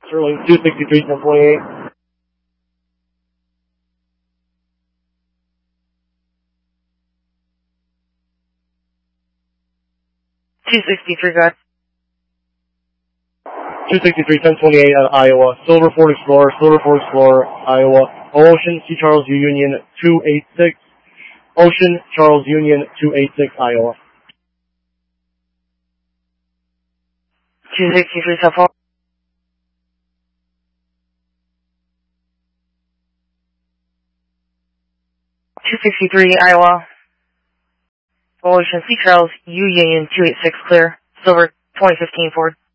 Sterling 263, 1028. 263, got 263, 1028 at Iowa. Silver Ford Explorer, Iowa. Ocean, C. Charles U Union 286. Ocean, Charles Union 286, Iowa. 263, cell phone. 263, Iowa. Ocean, C. Charles U Union 286, clear. Silver 2015 Ford.